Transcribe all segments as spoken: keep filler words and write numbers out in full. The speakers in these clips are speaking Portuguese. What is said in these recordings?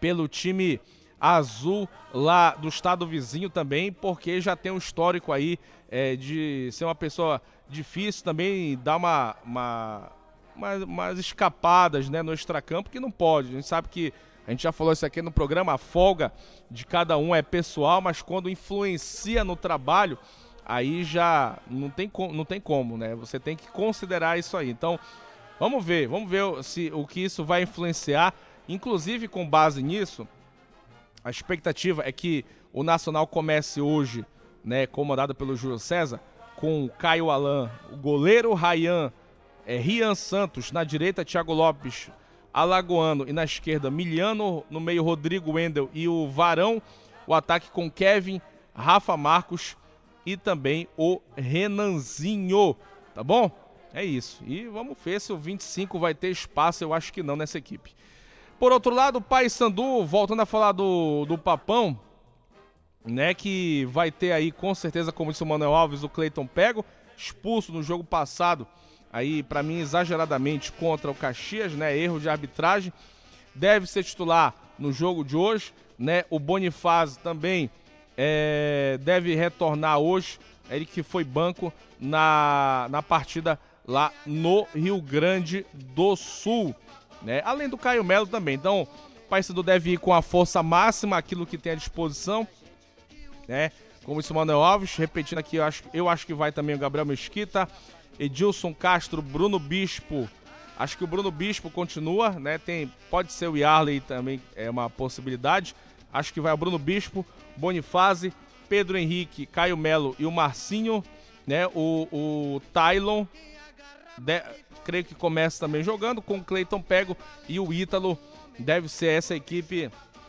pelo time azul lá do estado vizinho também, porque já tem um histórico aí é, de ser uma pessoa difícil também, dar uma, uma, uma, umas escapadas, né, no extracampo, que não pode. A gente sabe que, a gente já falou isso aqui no programa, a folga de cada um é pessoal, mas quando influencia no trabalho, aí já não tem, não tem como, né? Você tem que considerar isso aí. Então, vamos ver, vamos ver se, o que isso vai influenciar. Inclusive, com base nisso, a expectativa é que o Nacional comece hoje, né, comandado pelo Júlio César, com Caio Alan, o goleiro Ryan, é, Rian Santos, na direita Thiago Lopes, Alagoano, e na esquerda Miliano, no meio Rodrigo Wendel e o Varão, o ataque com Kevin, Rafa Marcos e também o Renanzinho, tá bom? É isso, e vamos ver se o vinte e cinco vai ter espaço, eu acho que não nessa equipe. Por outro lado, o Paysandu, voltando a falar do, do Papão, né, que vai ter aí com certeza, como disse o Manuel Alves, o Cleiton Pego, expulso no jogo passado, aí para mim exageradamente contra o Caxias, né, erro de arbitragem, deve ser titular no jogo de hoje, né, o Bonifácio também é, deve retornar hoje, ele que foi banco na, na partida lá no Rio Grande do Sul. Né? Além do Caio Melo também. Então, o Paysandu deve ir com a força máxima, aquilo que tem à disposição, né? Como disse o Manuel Alves, repetindo aqui, eu acho, eu acho que vai também o Gabriel Mesquita, Edilson Castro, Bruno Bispo. Acho que o Bruno Bispo continua, né? Tem, pode ser o Yarley também, é uma possibilidade. Acho que vai o Bruno Bispo, Bonifácio, Pedro Henrique, Caio Melo e o Marcinho, né? O, o Tylon, de, creio que começa também jogando com o Cleiton Pego, e o Ítalo deve ser essa equipe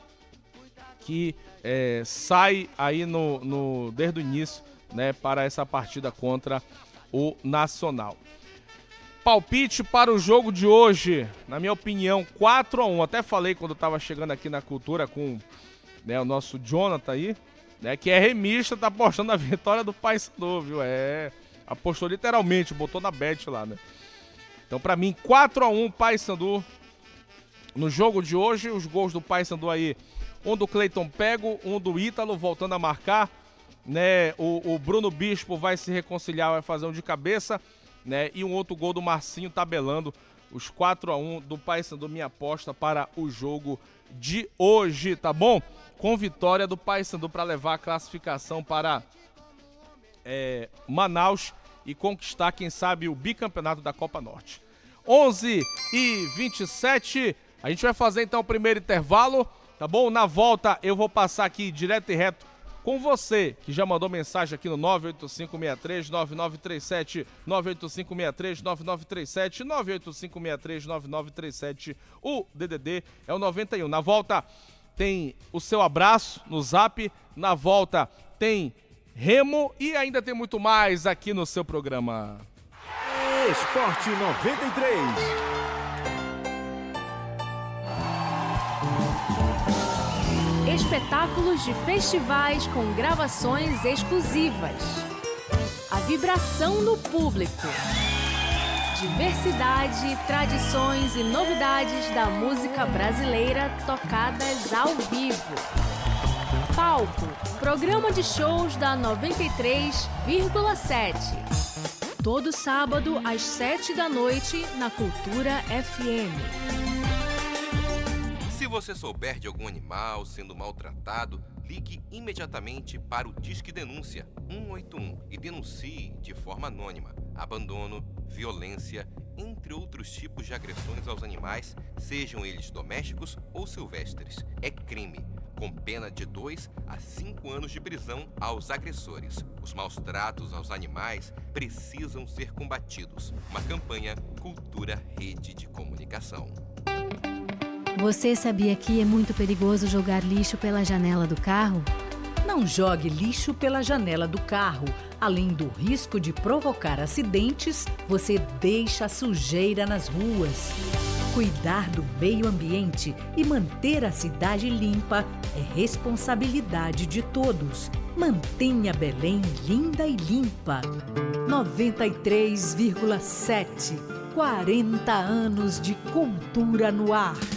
que é, sai aí no, no, desde o início, né, para essa partida contra o Nacional. Palpite para o jogo de hoje, na minha opinião, quatro a um. Até falei quando eu estava chegando aqui na Cultura com, né, o nosso Jonathan aí, né, que é remista, tá apostando na vitória do Paysandu, viu? É, apostou literalmente, botou na bet lá, né? Então, para mim, quatro a um Paysandu no jogo de hoje. Os gols do Paysandu aí, um do Cleiton Pego, um do Ítalo voltando a marcar, né? O, o Bruno Bispo vai se reconciliar, vai fazer um de cabeça, né? E um outro gol do Marcinho tabelando. Os quatro a um do Paysandu, minha aposta para o jogo de hoje, tá bom? Com vitória do Paysandu para levar a classificação para é, Manaus e conquistar, quem sabe, o bicampeonato da Copa Norte. onze e vinte e sete, a gente vai fazer então o primeiro intervalo, tá bom? Na volta eu vou passar aqui direto e reto com você, que já mandou mensagem aqui no nove oito cinco seis três nove nove três sete, nove oito cinco seis três nove nove três sete, nove oito cinco seis três nove nove três sete, o D D D é o noventa e um. Na volta tem o seu abraço no Zap, na volta tem Remo e ainda tem muito mais aqui no seu programa. Esporte noventa e três. Espetáculos de festivais com gravações exclusivas. A vibração no público. Diversidade, tradições e novidades da música brasileira tocadas ao vivo. Palco, programa de shows da noventa e três vírgula sete. Todo sábado às sete da noite na Cultura F M. Se você souber de algum animal sendo maltratado, ligue imediatamente para o Disque Denúncia um oito um e denuncie de forma anônima abandono, violência, entre outros tipos de agressões aos animais, sejam eles domésticos ou silvestres. É crime, com pena de dois a cinco anos de prisão aos agressores. Os maus tratos aos animais precisam ser combatidos. Uma campanha Cultura Rede de Comunicação. Você sabia que é muito perigoso jogar lixo pela janela do carro? Não jogue lixo pela janela do carro. Além do risco de provocar acidentes, você deixa a sujeira nas ruas. Cuidar do meio ambiente e manter a cidade limpa é responsabilidade de todos. Mantenha Belém linda e limpa. noventa e três vírgula sete. quarenta anos de cultura no ar.